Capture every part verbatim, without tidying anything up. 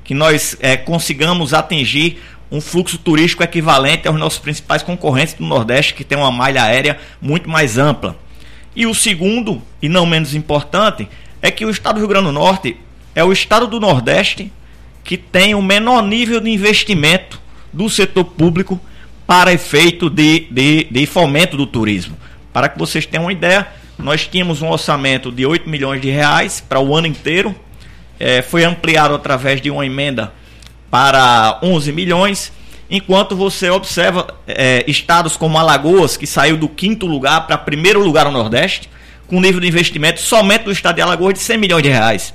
que nós é, consigamos atingir um fluxo turístico equivalente aos nossos principais concorrentes do Nordeste, que tem uma malha aérea muito mais ampla. E o segundo, e não menos importante, é que o estado do Rio Grande do Norte é o estado do Nordeste que tem o menor nível de investimento do setor público para efeito de, de, de fomento do turismo. Para que vocês tenham uma ideia, nós tínhamos um orçamento de oito milhões de reais para o ano inteiro, é, foi ampliado através de uma emenda para onze milhões, enquanto você observa é, estados como Alagoas, que saiu do quinto lugar para primeiro lugar no Nordeste, com nível de investimento somente do estado de Alagoas de cem milhões de reais.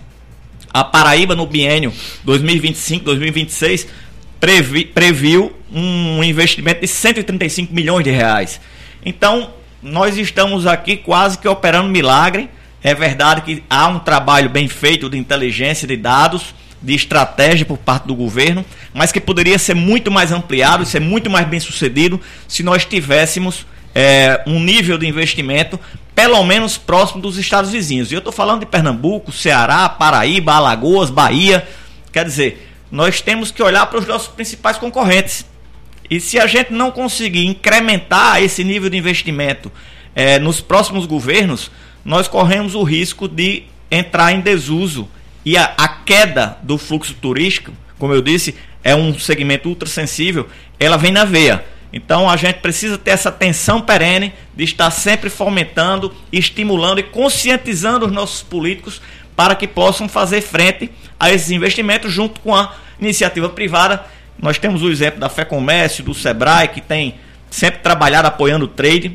A Paraíba, no biênio dois mil e vinte e cinco, dois mil e vinte e seis, previ, previu um investimento de cento e trinta e cinco milhões de reais. Então, nós estamos aqui quase que operando milagre. É verdade que há um trabalho bem feito de inteligência de dados, de estratégia por parte do governo, mas que poderia ser muito mais ampliado e ser muito mais bem sucedido se nós tivéssemos é, um nível de investimento pelo menos próximo dos estados vizinhos. E eu estou falando de Pernambuco, Ceará, Paraíba, Alagoas, Bahia. Quer dizer, nós temos que olhar para os nossos principais concorrentes. E se a gente não conseguir incrementar esse nível de investimento é, nos próximos governos, nós corremos o risco de entrar em desuso. E a, a queda do fluxo turístico, como eu disse, é um segmento ultrassensível, ela vem na veia. Então a gente precisa ter essa tensão perene de estar sempre fomentando, estimulando e conscientizando os nossos políticos para que possam fazer frente a esses investimentos junto com a iniciativa privada. Nós temos o exemplo da FEComércio, do Sebrae, que tem sempre trabalhado apoiando o trade,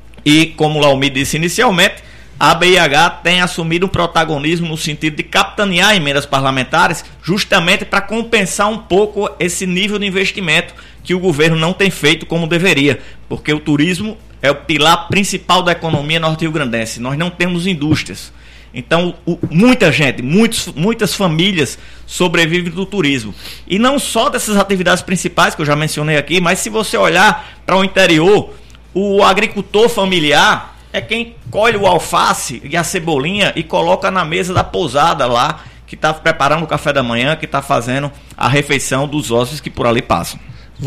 e como o Laomir disse inicialmente, a B I H tem assumido um protagonismo no sentido de capitanear emendas parlamentares justamente para compensar um pouco esse nível de investimento que o governo não tem feito como deveria, porque o turismo é o pilar principal da economia norte-riograndense. Nós não temos indústrias. Então, o, muita gente, muitos, muitas famílias sobrevivem do turismo. E não só dessas atividades principais que eu já mencionei aqui, mas se você olhar para o interior, o agricultor familiar é quem colhe o alface e a cebolinha e coloca na mesa da pousada lá, que está preparando o café da manhã, que está fazendo a refeição dos hóspedes que por ali passam.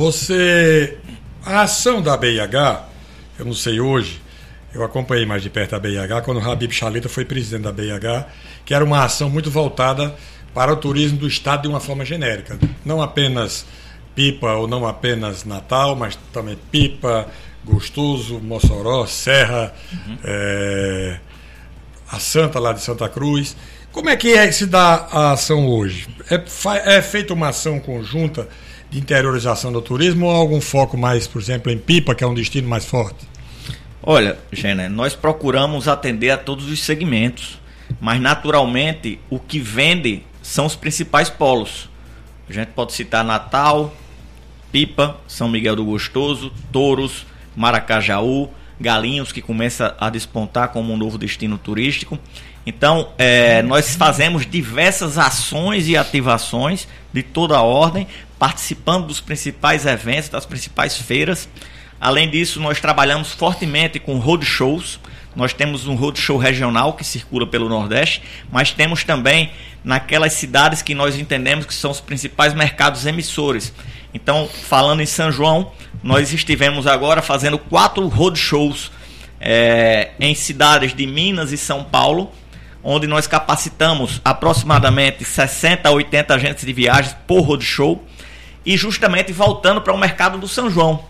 Você... A ação da B I H, eu não sei hoje, eu acompanhei mais de perto a B I H quando o Habib Chaleta foi presidente da B I H, que era uma ação muito voltada para o turismo do estado de uma forma genérica. Não apenas Pipa ou não apenas Natal, mas também Pipa, Gostoso, Mossoró, Serra, uhum. é, a Santa lá de Santa Cruz. Como é que é, se dá a ação hoje? É, é feita uma ação conjunta de interiorização do turismo ou algum foco mais, por exemplo, em Pipa, que é um destino mais forte? Olha, Gêner, nós procuramos atender a todos os segmentos, mas naturalmente o que vende são os principais polos. A gente pode citar Natal, Pipa, São Miguel do Gostoso, Touros, Maracajaú, Galinhos, que começa a despontar como um novo destino turístico. Então, é, nós fazemos diversas ações e ativações de toda a ordem, participando dos principais eventos, das principais feiras. Além disso, nós trabalhamos fortemente com roadshows. Nós temos um roadshow regional que circula pelo Nordeste, mas temos também naquelas cidades que nós entendemos que são os principais mercados emissores. Então, falando em São João, nós estivemos agora fazendo quatro roadshows é, em cidades de Minas e São Paulo, onde nós capacitamos aproximadamente sessenta a oitenta agentes de viagens por roadshow, e justamente voltando para o mercado do São João.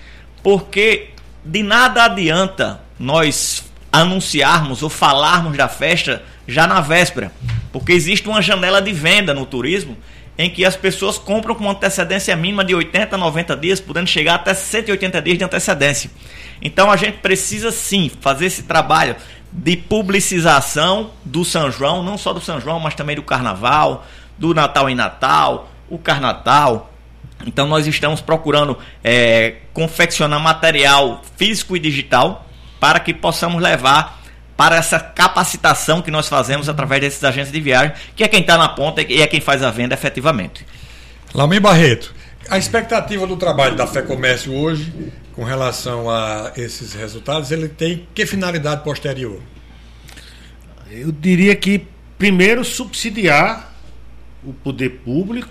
Porque de nada adianta nós anunciarmos ou falarmos da festa já na véspera, porque existe uma janela de venda no turismo em que as pessoas compram com uma antecedência mínima de oitenta a noventa dias, podendo chegar até cento e oitenta dias de antecedência. Então a gente precisa sim fazer esse trabalho de publicização do São João, não só do São João, mas também do Carnaval, do Natal em Natal, o Carnatal. Então nós estamos procurando é, confeccionar material físico e digital para que possamos levar para essa capacitação que nós fazemos através desses agentes de viagem, que é quem está na ponta e é quem faz a venda efetivamente. Laomir Barreto, a expectativa do trabalho da FEComércio hoje, com relação a esses resultados, ele tem que finalidade posterior? Eu diria que, primeiro, subsidiar o poder público